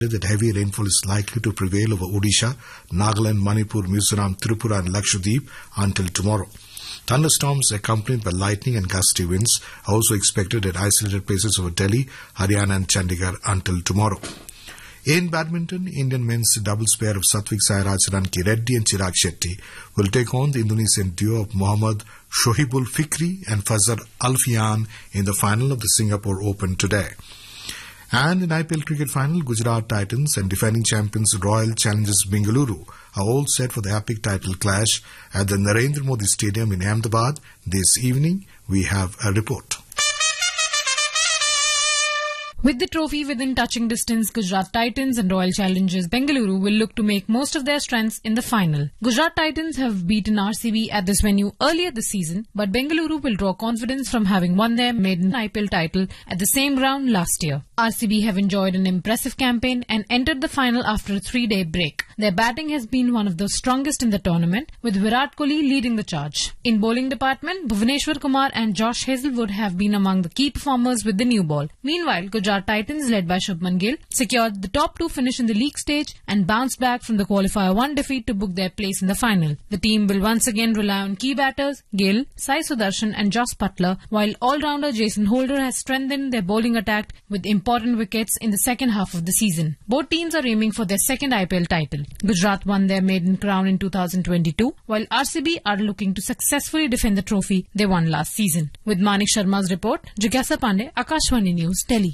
that heavy rainfall is likely to prevail over Odisha, Nagaland, Manipur, Mizoram, Tripura and Lakshadweep until tomorrow. Thunderstorms accompanied by lightning and gusty winds are also expected at isolated places over Delhi, Haryana and Chandigarh until tomorrow. In badminton, Indian men's doubles pair of Satvik Sairaj Ranki Reddy and Chirag Shetty will take on the Indonesian duo of Mohammad Shohibul Fikri and Fazar Alfian in the final of the Singapore Open today. And in IPL cricket final, Gujarat Titans and defending champions Royal Challengers Bengaluru are all set for the epic title clash at the Narendra Modi Stadium in Ahmedabad this evening. We have a report. With the trophy within touching distance, Gujarat Titans and Royal Challengers Bengaluru will look to make most of their strengths in the final. Gujarat Titans have beaten RCB at this venue earlier this season, but Bengaluru will draw confidence from having won their maiden IPL title at the same ground last year. RCB have enjoyed an impressive campaign and entered the final after a 3-day break. Their batting has been one of the strongest in the tournament, with Virat Kohli leading the charge. In bowling department, Bhuvneshwar Kumar and Josh Hazlewood have been among the key performers with the new ball. Meanwhile, Gujarat Titans, led by Shubman Gill, secured the top 2 finish in the league stage and bounced back from the qualifier 1 defeat to book their place in the final. The team will once again rely on key batters Gill, Sai Sudarshan and Jos Butler, while all-rounder Jason Holder has strengthened their bowling attack with important wickets in the second half of the season. Both teams are aiming for their second IPL title. Gujarat won their maiden crown in 2022, while RCB are looking to successfully defend the trophy they won last season. With Manik Sharma's report, Jigyasa Pandey, Akashvani News, Delhi.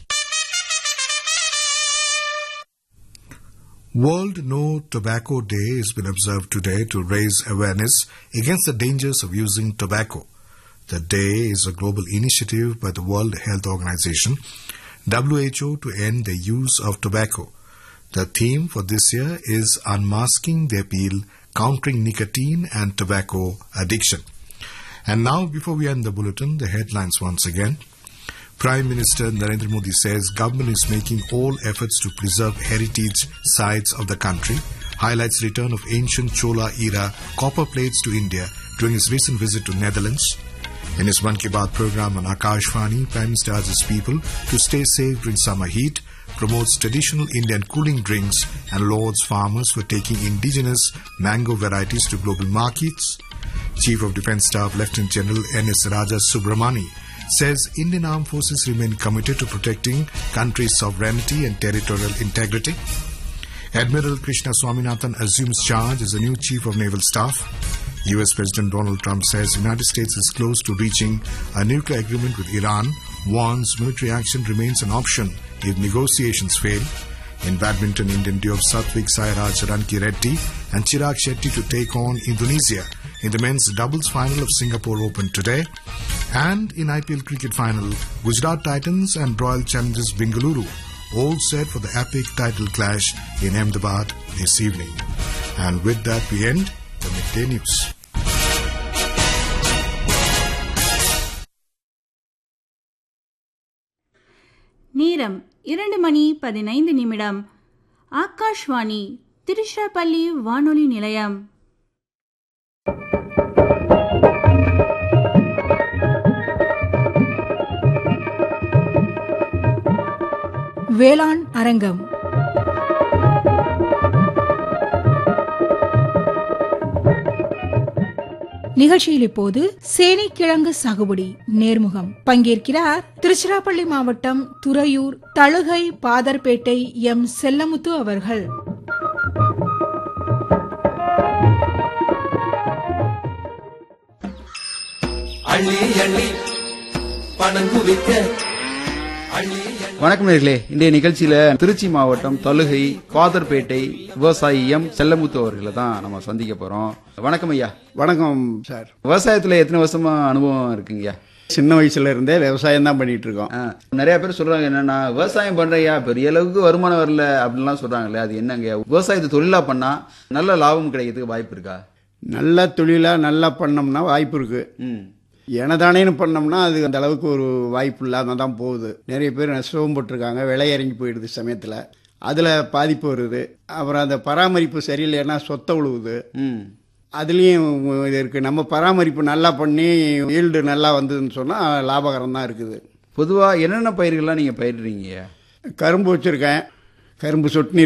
World No Tobacco Day has been observed today to raise awareness against the dangers of using tobacco. The day is a global initiative by the World Health Organization, WHO, to end the use of tobacco. The theme for this year is Unmasking the Appeal, Countering Nicotine and Tobacco Addiction. And now, before we end the bulletin, the headlines once again. Prime Minister Narendra Modi says government is making all efforts to preserve heritage sites of the country, highlights return of ancient Chola-era copper plates to India during his recent visit to Netherlands. In his Mann Ki Baat program on Akashvani, Prime Minister urges people to stay safe during summer heat, promotes traditional Indian cooling drinks and lauds farmers for taking indigenous mango varieties to global markets. Chief of Defence Staff Lieutenant General N.S. Raja Subramani says Indian Armed Forces remain committed to protecting country's sovereignty and territorial integrity. Admiral Krishna Swaminathan assumes charge as the new Chief of Naval Staff. US President Donald Trump says the United States is close to reaching a nuclear agreement with Iran, warns military action remains an option if negotiations fail. In badminton, Indian duo of Satvik Sairaj Ranki Reddy and Chirag Shetty to take on Indonesia in the men's doubles final of Singapore Open today. And in IPL cricket final, Gujarat Titans and Royal Challengers Bengaluru all set for the epic title clash in Ahmedabad this evening. And with that, we end the Midday News. நேரம் 2:15 ஆகாஷ்வாணி திருச்சிராப்பள்ளி வானொலி நிலையம். வேளாண் அரங்கம். நிகழ்ச்சியில் இப்போது சேனைக்கிழங்கு சாகுபடி நேர்முகம். பங்கேற்கிறார் திருச்சிராப்பள்ளி மாவட்டம் துறையூர் தழுகை பாதர்பேட்டை எம் செல்லமுத்து அவர்கள். வணக்கம் நேயர்களே, இன்றைய நிகழ்ச்சியில திருச்சி மாவட்டம் தழுகை பாதர்பேட்டை விவசாயி எம் செல்லமுத்து அவர்களை தான் நம்ம சந்திக்க போறோம். வணக்கம் ஐயா. வணக்கம் சார். விவசாயத்துல எத்தனை வருஷமா அனுபவம் இருக்குங்கய்யா? சின்ன வயசுல இருந்தே விவசாயம் தான் பண்ணிட்டு இருக்கோம். நிறைய பேர் சொல்றாங்க, என்னன்னா விவசாயம் பண்றையா பெரிய அளவுக்கு வருமானம் வரல அப்படின்லாம் சொல்றாங்களே, அது என்னங்க? விவசாயத்தை தொழிலா பண்ணா நல்ல லாபம் கிடைக்கிறதுக்கு வாய்ப்பு இருக்கா? நல்ல தொழிலா நல்லா பண்ணோம்னா வாய்ப்பு இருக்கு. எனதானேன்னு பண்ணோம்னா அது அந்த அளவுக்கு ஒரு வாய்ப்பு இல்லாமல் தான் போகுது. நிறைய பேர் நஷ்டமும் போட்டிருக்காங்க. விலை இறங்கி போயிடுது சமயத்தில், அதில் பாதிப்பு வருது. அப்புறம் அந்த பராமரிப்பு சரியில்லைன்னா சொத்தை விழுவுது. அதுலேயும் இது இருக்குது. நம்ம பராமரிப்பு நல்லா பண்ணி ஈல்டு நல்லா வந்ததுன்னு சொன்னால் லாபகரம் தான் இருக்குது. பொதுவாக என்னென்ன பயிர்கள்லாம் நீங்கள் பயிரிடுறீங்க? கரும்பு வச்சுருக்கேன், கரும்பு சொட்டு